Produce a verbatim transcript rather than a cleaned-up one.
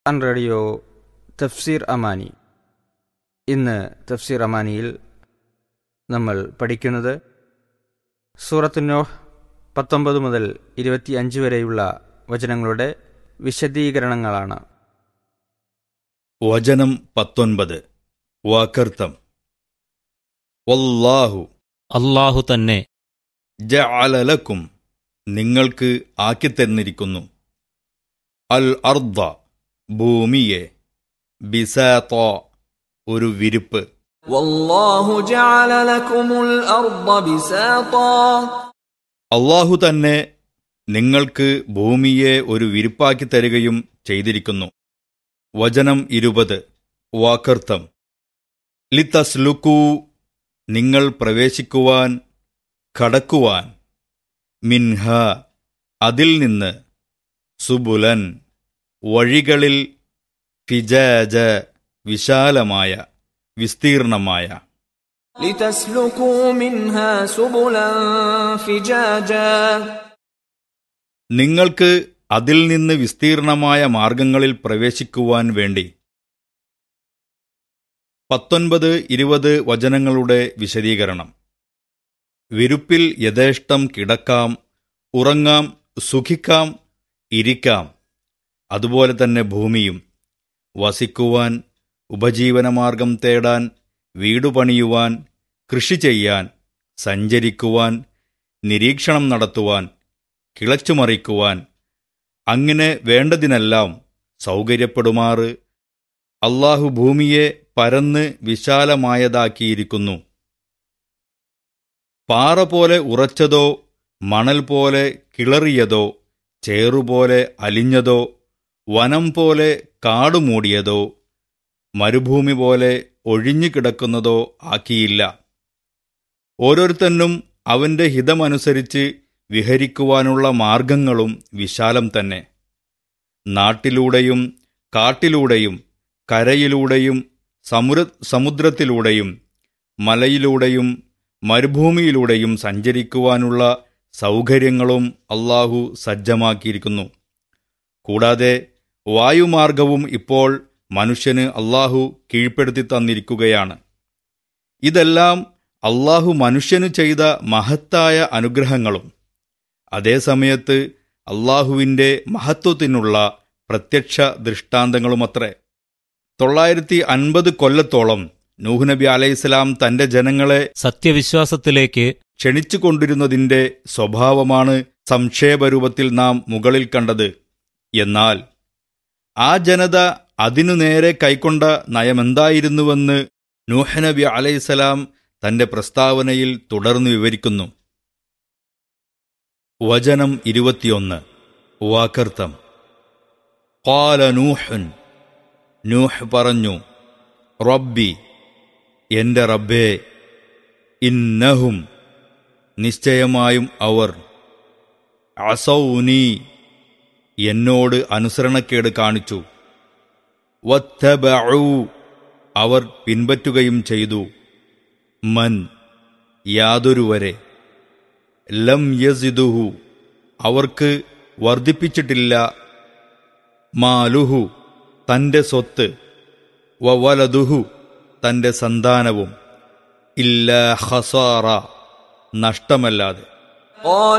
അൻ റേഡിയോ തഫ്സീർ അമാനി. ഇന്ന് തഫ്സീർ അമാനിയിൽ നമ്മൾ പഠിക്കുന്നത് സൂറത്ത് നൂഹ് പത്തൊമ്പത് മുതൽ ഇരുപത്തി അഞ്ച് വരെയുള്ള വചനങ്ങളുടെ വിശദീകരണങ്ങളാണ്. വചനം പത്തൊൻപത്. വാക്കർത്ഥം. വല്ലാഹു അല്ലാഹു തന്നെ ജഅല ലക്കും നിങ്ങൾക്ക് ആക്കിത്തന്നിരിക്കുന്നു അൽ അർദ ഭൂമിയെ ബിസാത ഒരു വിരിപ്പ്. വല്ലാഹു ജഅല ലക്കുമുൽ അർദ ബിസാതാ അല്ലാഹു തന്നെ നിങ്ങൾക്ക് ഭൂമിയെ ഒരു വിരിപ്പാക്കി തരികയും ചെയ്തിരിക്കുന്നു. വചനം ഇരുപത്. വാക്കർത്ഥം. ലിതസ്ലുക്കൂ നിങ്ങൾ പ്രവേശിക്കുവാൻ, കടക്കുവാൻ, മിൻഹ അതിൽ നിന്ന്, സുബുലൻ വഴികളിൽ, ഫിജാജ വിശാലമായ വിസ്തീർണമായ. ലിതസ്ലുകൂ മിൻഹാ സുബുലൻ ഫിജാജാ നിങ്ങൾക്ക് അതിൽ നിന്ന് വിസ്തീർണമായ മാർഗങ്ങളിൽ പ്രവേശിക്കുവാൻ വേണ്ടി. പത്തൊൻപത് ഇരുപത് വചനങ്ങളുടെ വിശദീകരണം. വിരുപ്പിൽ യഥേഷ്ടം കിടക്കാം, ഉറങ്ങാം, സുഖിക്കാം, ഇരിക്കാം. അതുപോലെ തന്നെ ഭൂമിയും വസിക്കുവാൻ, ഉപജീവനമാർഗം തേടാൻ, വീടുപണിയുവാൻ, കൃഷി ചെയ്യാൻ, സഞ്ചരിക്കുവാൻ, നിരീക്ഷണം നടത്തുവാൻ, കിളച്ചുമറിക്കുവാൻ, അങ്ങനെ വേണ്ടതിനെല്ലാം സൗകര്യപ്പെടുമാറ് അല്ലാഹു ഭൂമിയെ പരന്ന് വിശാലമായതാക്കിയിരിക്കുന്നു. പാറ പോലെ ഉറച്ചതോ, മണൽ പോലെ കിളറിയതോ, ചേറുപോലെ അലിഞ്ഞതോ, വനം പോലെ കാടുമൂടിയതോ, മരുഭൂമി പോലെ ഒഴിഞ്ഞുകിടക്കുന്നതോ ആക്കിയില്ല. ഓരോരുത്തനും അവന്റെ ഹിതമനുസരിച്ച് വിഹരിക്കുവാനുള്ള മാർഗങ്ങളും വിശാലം തന്നെ. നാട്ടിലൂടെയും കാട്ടിലൂടെയും കരയിലൂടെയും സമുദ്ര സമുദ്രത്തിലൂടെയും മലയിലൂടെയും മരുഭൂമിയിലൂടെയും സഞ്ചരിക്കുവാനുള്ള സൗകര്യങ്ങളും അല്ലാഹു സജ്ജമാക്കിയിരിക്കുന്നു. കൂടാതെ വായുമാർഗവും ഇപ്പോൾ മനുഷ്യന് അല്ലാഹു കീഴ്പ്പെടുത്തി തന്നിരിക്കുകയാണ്. ഇതെല്ലാം അല്ലാഹു മനുഷ്യനു ചെയ്ത മഹത്തായ അനുഗ്രഹങ്ങളും അതേസമയത്ത് അല്ലാഹുവിൻ്റെ മഹത്വത്തിനുള്ള പ്രത്യക്ഷ ദൃഷ്ടാന്തങ്ങളുമത്രേ. തൊള്ളായിരത്തി അൻപത് കൊല്ലത്തോളം നൂഹ് നബി അലൈഹിസ്സലാം തന്റെ ജനങ്ങളെ സത്യവിശ്വാസത്തിലേക്ക് ക്ഷണിച്ചുകൊണ്ടിരുന്നതിന്റെ സ്വഭാവമാണ് സംക്ഷേപരൂപത്തിൽ നാം മുകളിൽ കണ്ടത്. എന്നാൽ ആ ജനത അതിനു നേരെ കൈക്കൊണ്ട നയമെന്തായിരുന്നുവെന്ന് നൂഹ് നബി അലൈഹിസ്സലാം തന്റെ പ്രസ്താവനയിൽ തുടർന്ന് വിവരിക്കുന്നു. വചനം ഇരുപത്തിയൊന്ന്. വാക്കർത്ഥം. ഖാല നൂഹുൻ നൂഹ് പറഞ്ഞു, റബ്ബി എന്റെ റബ്ബേ, ഇന്നഹും നിശ്ചയമായും അവർ, അസൗനി എന്നോട് അനുസരണക്കേട് കാണിച്ചു, വത്തബഉ അവർ പിൻപറ്റുകയും ചെയ്തു, മൻ യാതൊരുവരെ, ലം യസിദുഹു അവർക്ക് വർദ്ധിപ്പിച്ചിട്ടില്ല, മാലുഹു തന്റെ സ്വത്ത്, വവലദുഹു തന്റെ സന്താനവും, ഇല്ലാ ഖസാറ നഷ്ടമല്ലാതെ.